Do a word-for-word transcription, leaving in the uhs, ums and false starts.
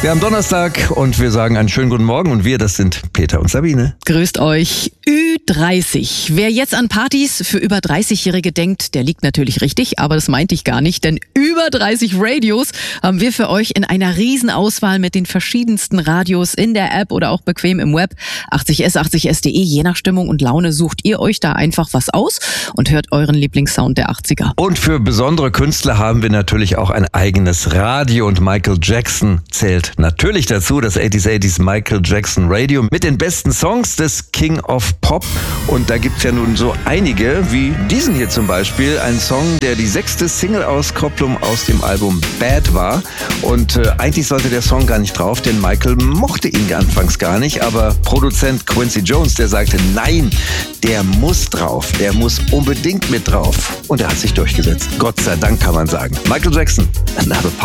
Wir haben Donnerstag und wir sagen einen schönen guten Morgen und wir, das sind Peter und Sabine. Grüßt euch. Ü dreißig. Wer jetzt an Partys für über dreißigjährige denkt, der liegt natürlich richtig, aber das meinte ich gar nicht, denn über dreißig Radios haben wir für euch in einer Riesenauswahl mit den verschiedensten Radios in der App oder auch bequem im Web. achtzig S, achtzig S punkt de, je nach Stimmung und Laune sucht ihr euch da einfach was aus und hört euren Lieblingssound der achtziger. Und für besondere Künstler haben wir natürlich auch ein eigenes Radio und Michael Jackson zählt natürlich dazu, das achtziger achtziger Michael Jackson Radio mit den besten Songs des King of Pop. Und da gibt's ja nun so einige, wie diesen hier zum Beispiel, ein Song, der die sechste Single-Auskopplung aus dem Album Bad war. Und äh, eigentlich sollte der Song gar nicht drauf, denn Michael mochte ihn anfangs gar nicht. Aber Produzent Quincy Jones, der sagte, nein, der muss drauf, der muss unbedingt mit drauf. Und er hat sich durchgesetzt. Gott sei Dank, kann man sagen. Michael Jackson, Another Part.